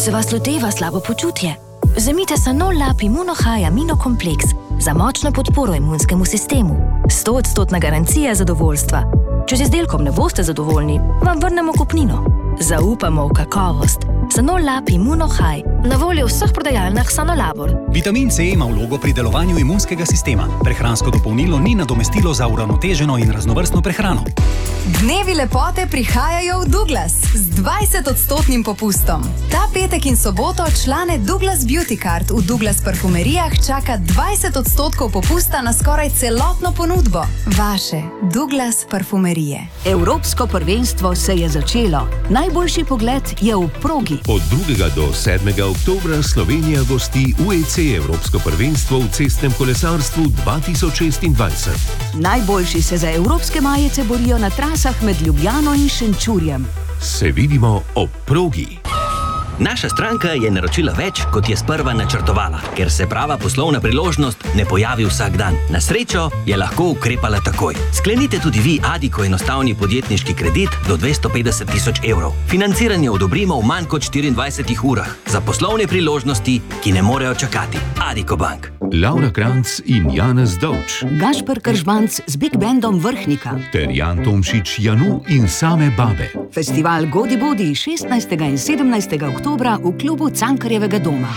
se vas loteva slabo počutje? Vzemite Sanol Lab Immunohigh Aminokompleks za močno podporo imunskemu sistemu. 100% garancija zadovoljstva. Če z izdelkom ne boste zadovoljni, vam vrnemo kupnino. Zaupamo v kakovost. Sanol Lab Immunohigh, na voljo v vseh prodajalnah Sanolabor. Vitamin C ima vlogo pri delovanju imunskega sistema. Prehransko dopolnilo ni nadomestilo za uravnoteženo in raznovrstno prehrano. Dnevi lepote prihajajo v Douglas z 20% popustom. Ta petek in soboto člane Douglas Beauty Card v Douglas parfumerijah čaka 20% popusta na skoraj celotno ponudbo. Vaše Douglas parfumerije. Evropsko prvenstvo se je začelo. Najboljši pogled je v progi. Od 2. do 7. oktobra Slovenija gosti UEC Evropsko prvenstvo v cestnem kolesarstvu 2026. Najboljši se za evropske majice borijo na trasah med Ljubljano in Šenčurjem. Se vidimo ob progi. Naša stranka je naročila več, kot je sprva načrtovala, ker se prava poslovna priložnost ne pojavi vsak dan. Na srečo je lahko ukrepala takoj. Sklenite tudi vi Addiko enostavni podjetniški kredit do 250 tisoč evrov. Financiranje odobrimo v manj kot 24 urah. Za poslovne priložnosti, ki ne morejo čakati. Addiko Bank. Laura Kranc in Janez Dovč. Gašper Kržbanc z Big Bandom Vrhnika. Ter Jan Tomšič, Janu in same babe. Festival Godi Bodi 16. in 17. oktobra v klubu Cankarjevega doma.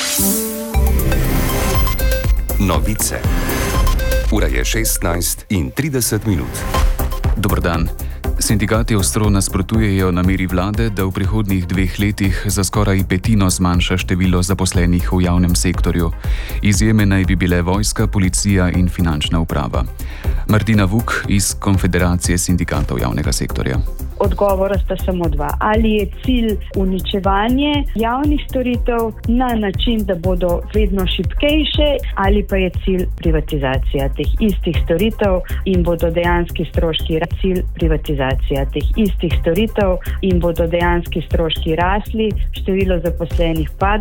Novice. Ura je 16:30. Dober dan. Sindikati ostro nasprotujejo nameri vlade, da v prihodnjih 2 letih za skoraj 1/5 zmanjša število zaposlenih v javnem sektorju. Izjeme naj bi bile vojska, policija in finančna uprava. Martina Vuk iz Konfederacije sindikatov javnega sektorja. Odgovora sta samo dva. Ali je cilj uničevanje javnih storitev na način, da bodo vedno šibkejše, ali pa je cilj privatizacija teh istih storitev in bodo dejanski stroški rasli, število zaposlenih pada.